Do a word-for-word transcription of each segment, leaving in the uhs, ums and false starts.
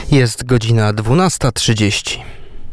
Jest godzina dwunasta trzydzieści.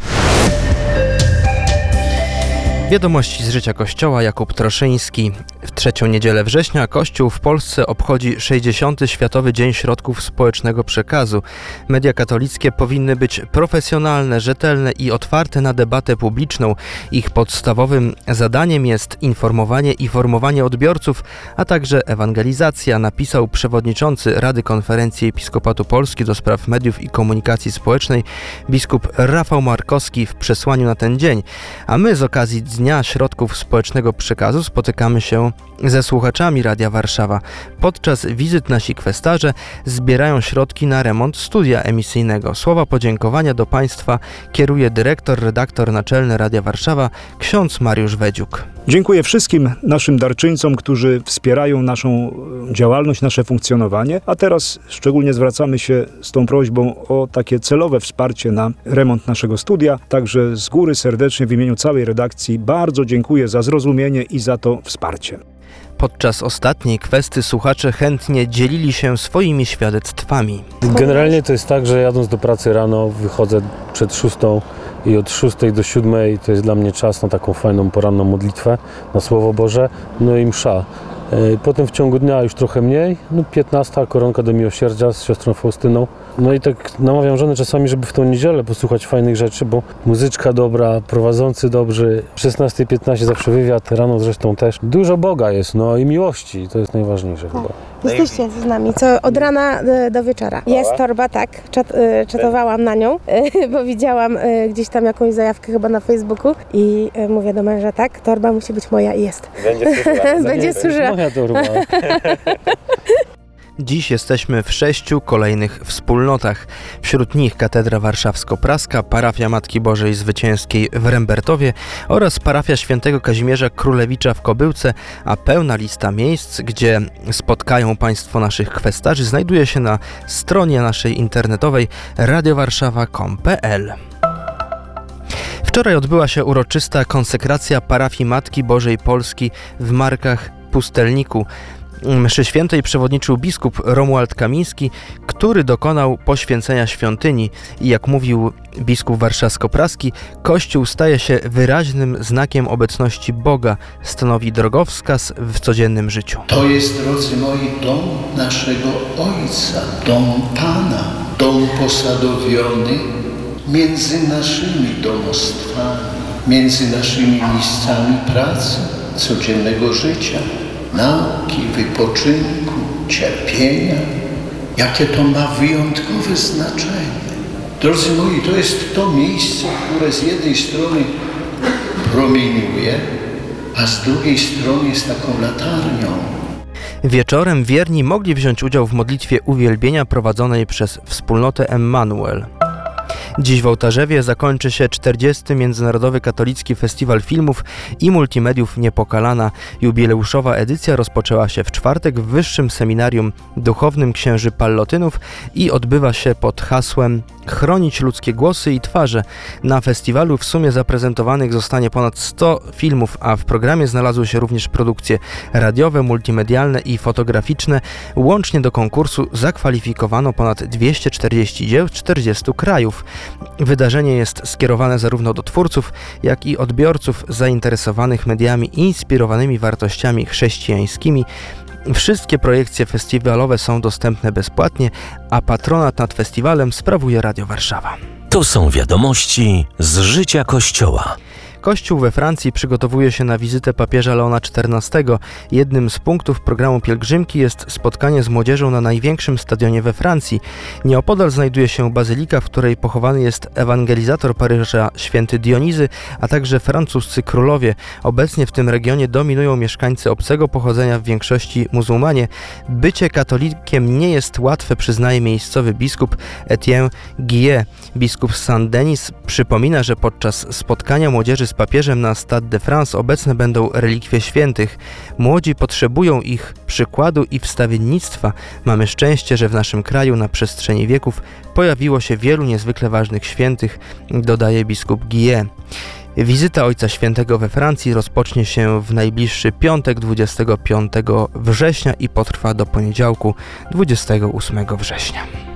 Wiadomości z życia Kościoła. Jakub Troszyński. W trzecią niedzielę września Kościół w Polsce obchodzi sześćdziesiąty Światowy Dzień Środków Społecznego Przekazu. Media katolickie powinny być profesjonalne, rzetelne i otwarte na debatę publiczną. Ich podstawowym zadaniem jest informowanie i formowanie odbiorców, a także ewangelizacja, napisał przewodniczący Rady Konferencji Episkopatu Polski do spraw mediów i komunikacji społecznej biskup Rafał Markowski w przesłaniu na ten dzień. A my z okazji Dnia Środków Społecznego Przekazu spotykamy się ze słuchaczami Radia Warszawa. Podczas wizyt nasi kwestarze zbierają środki na remont studia emisyjnego. Słowa podziękowania do Państwa kieruje dyrektor, redaktor naczelny Radia Warszawa, ksiądz Mariusz Wedziuk. Dziękuję wszystkim naszym darczyńcom, którzy wspierają naszą działalność, nasze funkcjonowanie, a teraz szczególnie zwracamy się z tą prośbą o takie celowe wsparcie na remont naszego studia. Także z góry serdecznie w imieniu całej redakcji bardzo dziękuję za zrozumienie i za to wsparcie. Podczas ostatniej kwesty słuchacze chętnie dzielili się swoimi świadectwami. Generalnie to jest tak, że jadąc do pracy rano wychodzę przed szóstą i od szóstej do siódmej to jest dla mnie czas na taką fajną poranną modlitwę, na Słowo Boże, no i msza. Potem w ciągu dnia już trochę mniej, no piętnasta koronka do miłosierdzia z siostrą Faustyną. No i tak namawiam żonę czasami, żeby w tą niedzielę posłuchać fajnych rzeczy, bo muzyczka dobra, prowadzący dobrzy. szesnasta piętnaście zawsze wywiad, rano zresztą też. Dużo Boga jest, no i miłości, to jest najważniejsze chyba. Jesteście z nami, co od rana do wieczora. Jest torba, tak, czat, czatowałam na nią, bo widziałam gdzieś tam jakąś zajawkę chyba na Facebooku i mówię do męża, tak, torba musi być moja i jest. Będzie służyła. Będzie służyła. Moja torba. Dziś jesteśmy w sześciu kolejnych wspólnotach. Wśród nich Katedra Warszawsko-Praska, Parafia Matki Bożej Zwycięskiej w Rembertowie oraz Parafia Świętego Kazimierza Królewicza w Kobyłce, a pełna lista miejsc, gdzie spotkają Państwo naszych kwestarzy, znajduje się na stronie naszej internetowej radiowarszawa kropka com kropka pe el. Wczoraj odbyła się uroczysta konsekracja Parafii Matki Bożej Polski w Markach Pustelniku. Mszy świętej przewodniczył biskup Romuald Kamiński, który dokonał poświęcenia świątyni i jak mówił biskup warszawsko-praski, Kościół staje się wyraźnym znakiem obecności Boga, stanowi drogowskaz w codziennym życiu. To jest, drodzy moi, dom naszego Ojca, dom Pana, dom posadowiony między naszymi domostwami, między naszymi miejscami pracy, codziennego życia, nauki, wypoczynku, cierpienia. Jakie to ma wyjątkowe znaczenie. Drodzy moi, to jest to miejsce, które z jednej strony promieniuje, a z drugiej strony jest taką latarnią. Wieczorem wierni mogli wziąć udział w modlitwie uwielbienia prowadzonej przez wspólnotę Emmanuel. Dziś w Ołtarzewie zakończy się czterdziesty Międzynarodowy Katolicki Festiwal Filmów i Multimediów Niepokalana. Jubileuszowa edycja rozpoczęła się w czwartek w Wyższym Seminarium Duchownym Księży Pallotynów i odbywa się pod hasłem Chronić ludzkie głosy i twarze. Na festiwalu w sumie zaprezentowanych zostanie ponad sto filmów, a w programie znalazły się również produkcje radiowe, multimedialne i fotograficzne. Łącznie do konkursu zakwalifikowano ponad dwieście czterdzieści dzieł z czterdziestu krajów. Wydarzenie jest skierowane zarówno do twórców, jak i odbiorców zainteresowanych mediami inspirowanymi wartościami chrześcijańskimi. Wszystkie projekcje festiwalowe są dostępne bezpłatnie, a patronat nad festiwalem sprawuje Radio Warszawa. To są wiadomości z życia Kościoła. Kościół we Francji przygotowuje się na wizytę papieża Leona czternastego. Jednym z punktów programu pielgrzymki jest spotkanie z młodzieżą na największym stadionie we Francji. Nieopodal znajduje się bazylika, w której pochowany jest ewangelizator Paryża święty Dionizy, a także francuscy królowie. Obecnie w tym regionie dominują mieszkańcy obcego pochodzenia, w większości muzułmanie. Bycie katolikiem nie jest łatwe, przyznaje miejscowy biskup Etienne Guillet. Biskup Saint-Denis przypomina, że podczas spotkania młodzieży z papieżem na Stade de France obecne będą relikwie świętych. Młodzi potrzebują ich przykładu i wstawiennictwa. Mamy szczęście, że w naszym kraju na przestrzeni wieków pojawiło się wielu niezwykle ważnych świętych, dodaje biskup Guillet. Wizyta Ojca Świętego we Francji rozpocznie się w najbliższy piątek dwudziestego piątego września i potrwa do poniedziałku dwudziestego ósmego września.